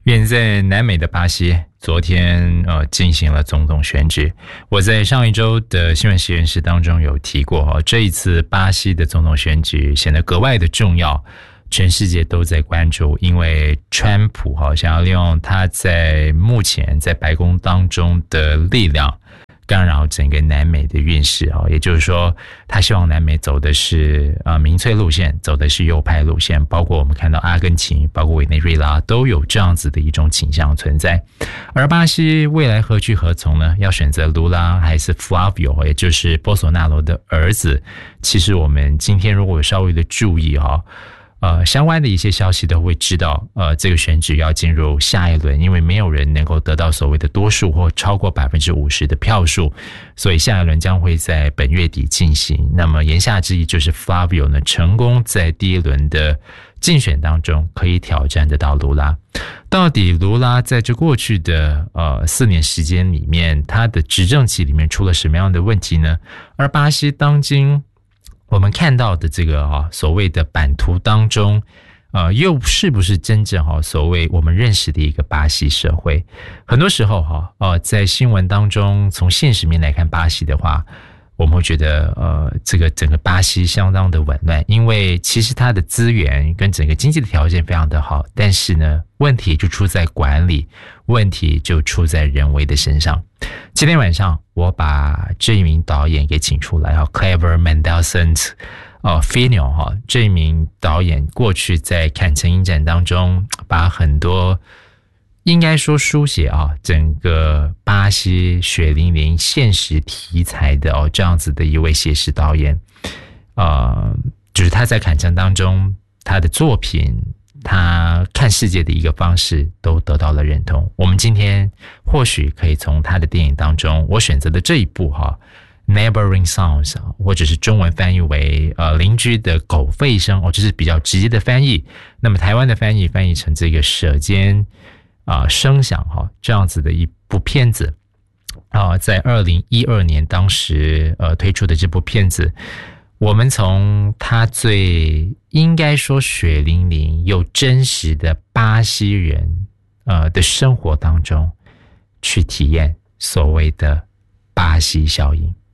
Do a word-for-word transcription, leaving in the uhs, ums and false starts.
远在南美的巴西，昨天呃进行了总统选举。我在上一周的新闻实验室当中有提过哦，这一次巴西的总统选举显得格外的重要，全世界都在关注，因为川普哈想要利用他在目前在白宫当中的力量，干扰整个南美的运势啊，也就是说，他希望南美走的是呃民粹路线，走的是右派路线，包括我们看到阿根廷，包括委内瑞拉都有这样子的一种倾向存在。而巴西未来何去何从呢？要选择卢拉还是 Flavio， 也就是波索纳罗的儿子？其实我们今天如果稍微的注意哈。呃，相关的一些消息都会知道，呃，这个选举要进入下一轮，因为没有人能够得到所谓的多数或超过百分之五十的票数，所以下一轮将会在本月底进行。那么言下之意就是 Flavio 呢，成功在第一轮的竞选当中可以挑战得到卢拉。到底卢拉在这过去的呃四年时间里面，他的执政期里面出了什么样的问题呢？而巴西当今我们看到的这个啊所谓的版图当中，呃，又是不是真正哈所谓我们认识的一个巴西社会？很多时候哈，呃，在新闻当中，从现实面来看巴西的话，我们会觉得呃，这个整个巴西相当的紊乱，因为其实它的资源跟整个经济的条件非常的好，但是呢，问题就出在管理，问题就出在人为的身上。今天晚上我把这一名导演给请出来啊 ，Clever Mendelssohn 哦 Filho 哈，这一名导演过去在坎城影展当中，把很多应该说书写啊整个巴西血淋淋现实题材的哦这样子的一位写实导演，呃，就是他在坎城当中他的作品。他看世界的一个方式都得到了认同。我们今天或许可以从他的电影当中，我选择的这一部哈 Neighboring Sounds， 或者是中文翻译为呃邻居的狗吠声哦，这是比较直接的翻译。那么台湾的翻译翻译成这个舍间啊、呃、声响哈这样子的一部片子啊、呃，在二零一二年当时呃推出的这部片子。我们从他最应该说血淋淋又真实的巴西人呃的生活当中去体验所谓的巴西效应。